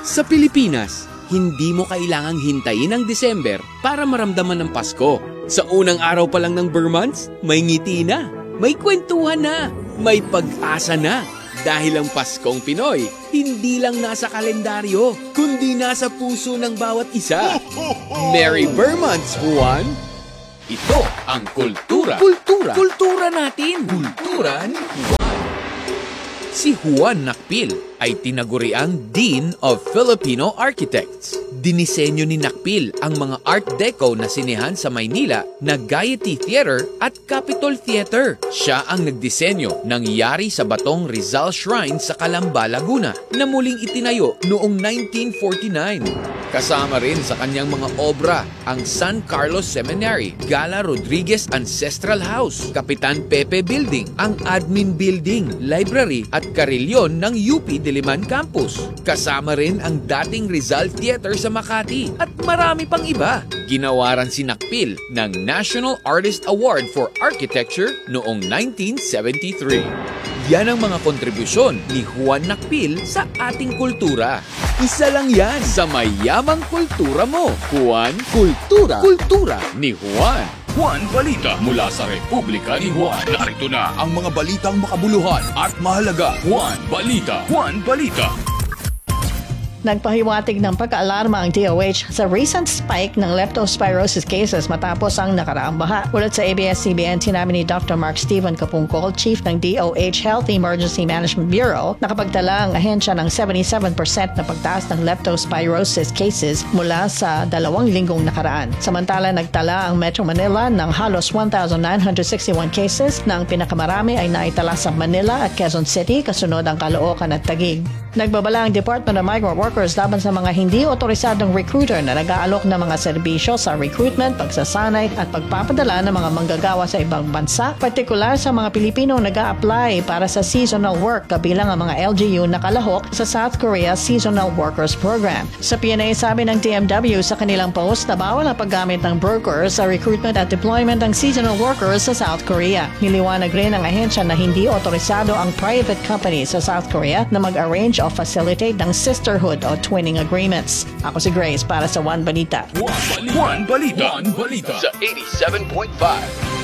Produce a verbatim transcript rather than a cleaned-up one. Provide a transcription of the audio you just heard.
Sa Pilipinas, hindi mo kailangang hintayin ang December para maramdaman ng Pasko. Sa unang araw pa lang ng Burr Months, may ngiti na, may kwentuhan na, may pag-asa na. Dahil ang Paskong Pinoy, hindi lang nasa kalendaryo, kundi nasa puso ng bawat isa. Merry Burr Months, Juan! Ito ang kultura. Kultura. Kultura natin. Kultura ni Juan. Si Juan Nakpil ay tinaguriang Dean of Filipino Architects. Dinisenyo ni Nakpil ang mga Art Deco na sinehan sa Maynila na Gaiety Theater at Capitol Theater. Siya ang nagdisenyo ng Yari sa Batong Rizal Shrine sa Calamba, Laguna na muling itinayo noong nineteen forty-nine. Kasama rin sa kanyang mga obra ang San Carlos Seminary, Gala Rodriguez Ancestral House, Kapitan Pepe Building, ang Admin Building, Library at Carillon ng U P Diliman Campus. Kasama rin ang dating Rizal Theater sa Makati at marami pang iba. Ginawaran si Nakpil ng National Artist Award for Architecture noong nineteen seventy-three. Yan ang mga kontribusyon ni Juan Nakpil sa ating kultura. Isa lang yan sa mayamang kultura mo. Juan Kultura. Kultura ni Juan. Juan Balita mula sa Republika ni Juan. Narito na ang mga balitang makabuluhan at mahalaga. Juan Balita. Juan Balita. Nagpahiwatig ng pag-aalarma ang D O H sa recent spike ng leptospirosis cases matapos ang nakaraang baha. Ulat sa A B S C B N, sinabi ni Doctor Mark Steven Kapungkol, Chief ng D O H Health Emergency Management Bureau, nakapagtala ang ahensya ng seventy-seven percent na pagtaas ng leptospirosis cases mula sa dalawang linggong nakaraan. Samantala, nagtala ang Metro Manila ng halos one thousand nine hundred sixty-one cases na ang pinakamarami ay naitala sa Manila at Quezon City, kasunod ang Caloocan at Taguig. Nagbabala ang Department of Migrant Workers laban sa mga hindi otorisadong recruiter na nag-aalok ng mga serbisyo sa recruitment, pagsasanay at pagpapadala ng mga manggagawa sa ibang bansa, partikular sa mga Pilipinong nag-a-apply para sa seasonal work, kabilang ang mga L G U na kalahok sa South Korea Seasonal Workers Program. Sa P N A, sabi ng D M W sa kanilang post na bawal ang paggamit ng brokers sa recruitment at deployment ng seasonal workers sa South Korea. Niliwanag rin ng ahensya na hindi otorisado ang private company sa South Korea na mag-arrange o facilitate ng sisterhood o twinning agreements. Ako si Grace para sa Juan Balita. Juan Balita. Juan Balita. Juan Balita. Sa eighty-seven point five.